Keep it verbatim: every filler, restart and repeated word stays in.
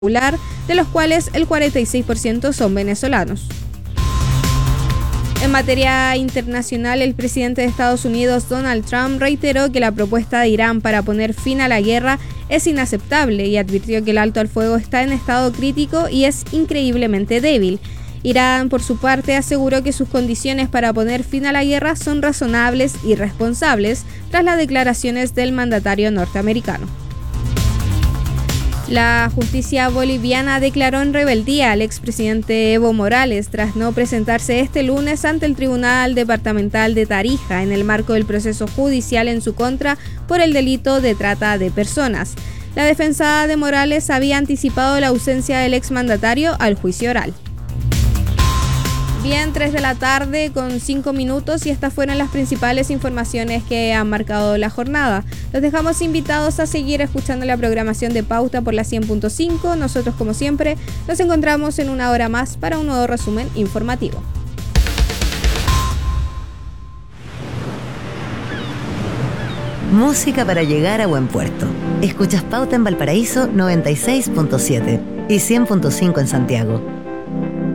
popular, de los cuales el cuarenta y seis por ciento son venezolanos. En materia internacional, el presidente de Estados Unidos, Donald Trump, reiteró que la propuesta de Irán para poner fin a la guerra es inaceptable y advirtió que el alto al fuego está en estado crítico y es increíblemente débil. Irán, por su parte, aseguró que sus condiciones para poner fin a la guerra son razonables y responsables tras las declaraciones del mandatario norteamericano. La justicia boliviana declaró en rebeldía al expresidente Evo Morales tras no presentarse este lunes ante el Tribunal Departamental de Tarija en el marco del proceso judicial en su contra por el delito de trata de personas. La defensa de Morales había anticipado la ausencia del exmandatario al juicio oral. Bien, tres de la tarde con cinco minutos y estas fueron las principales informaciones que han marcado la jornada. Los dejamos invitados a seguir escuchando la programación de Pauta por la cien punto cinco. Nosotros, como siempre, nos encontramos en una hora más para un nuevo resumen informativo. Música para llegar a buen puerto. Escuchas Pauta en Valparaíso noventa y seis punto siete y cien punto cinco en Santiago.